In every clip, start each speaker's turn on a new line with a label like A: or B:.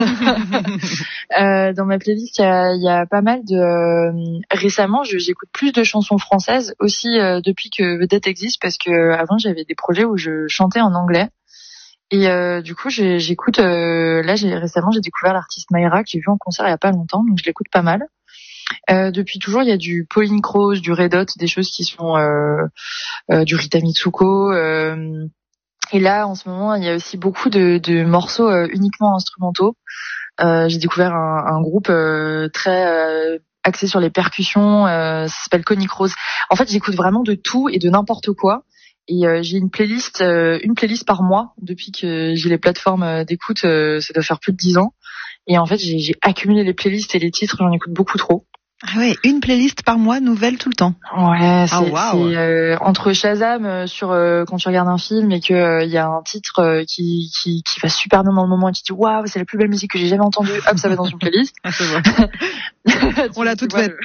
A: Dans ma playlist, il y a pas mal de. Récemment, j'écoute plus de chansons françaises aussi depuis que Vedette existe, parce que avant j'avais des projets où je chantais en anglais. Et du coup, j'écoute. Récemment, j'ai découvert l'artiste Mayra que j'ai vu en concert il y a pas longtemps, donc je l'écoute pas mal. Depuis toujours, il y a du Pauline Croze, du Red Hot, des choses qui sont du Rita Mitsuko. Et là, en ce moment, il y a aussi beaucoup de morceaux uniquement instrumentaux. J'ai découvert un groupe très axé sur les percussions. Ça s'appelle Connie Rose. En fait, j'écoute vraiment de tout et de n'importe quoi. Et j'ai une playlist par mois depuis que j'ai les plateformes d'écoute. Ça doit faire plus de 10 ans. Et en fait, j'ai accumulé les playlists et les titres. J'en écoute beaucoup trop.
B: Ah ouais, une playlist par mois, nouvelle tout le temps.
A: Ouais, c'est entre Shazam sur quand tu regardes un film et que il y a un titre qui va super bien dans le moment et tu te dis waouh, c'est la plus belle musique que j'ai jamais entendue. Hop, ça va dans une playlist.
B: On l'a toute faite.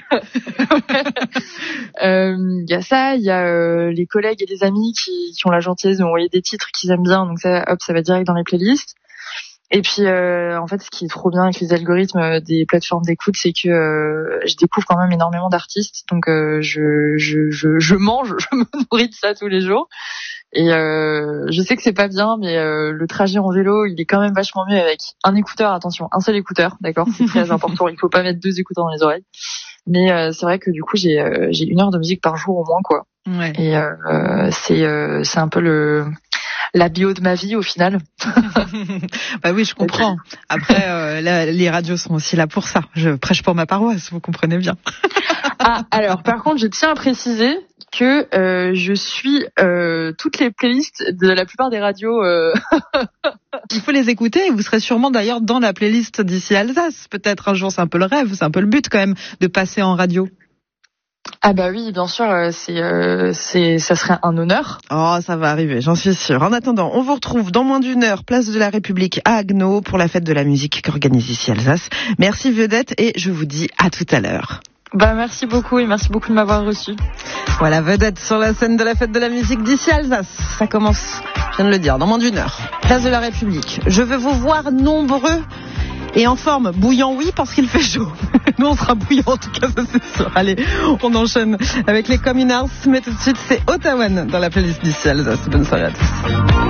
A: Il y a ça, il y a les collègues et les amis qui ont la gentillesse de m'envoyer des titres qu'ils aiment bien, donc ça, hop, ça va direct dans les playlists. Et puis en fait, ce qui est trop bien avec les algorithmes des plateformes d'écoute, c'est que je découvre quand même énormément d'artistes, donc je me nourris de ça tous les jours. Et je sais que c'est pas bien, mais le trajet en vélo, il est quand même vachement mieux avec un écouteur. Attention, un seul écouteur, d'accord, c'est très important. Il faut pas mettre 2 écouteurs dans les oreilles. Mais c'est vrai que du coup, j'ai 1 heure de musique par jour au moins, quoi.
B: Ouais.
A: Et c'est un peu la bio de ma vie au final.
B: Bah oui, je comprends. Après, les radios sont aussi là pour ça. Je prêche pour ma paroisse, vous comprenez bien.
A: Alors par contre, je tiens à préciser que je suis toutes les playlists de la plupart des radios.
B: Il faut les écouter et vous serez sûrement d'ailleurs dans la playlist d'ici Alsace. Peut-être un jour, c'est un peu le rêve, c'est un peu le but quand même de passer en radio.
A: Ah bah oui, bien sûr, ça serait un honneur.
B: Oh, ça va arriver, j'en suis sûre. En attendant, on vous retrouve dans moins d'1 heure, place de la République à Haguenau pour la fête de la musique qu'organise ici Alsace. Merci Vedette et je vous dis à tout à l'heure.
A: Bah merci beaucoup et merci beaucoup de m'avoir reçu.
B: Voilà, Vedette sur la scène de la fête de la musique d'ici Alsace. Ça commence, je viens de le dire, dans moins d'1 heure. Place de la République. Je veux vous voir nombreux et en forme. Bouillant, oui, parce qu'il fait chaud. Nous, on sera bouillant, en tout cas, ça c'est sûr. Allez, on enchaîne avec les Communards, mais tout de suite, c'est Ottawa dans la playlist d'ici Alsace. Bonne soirée à tous.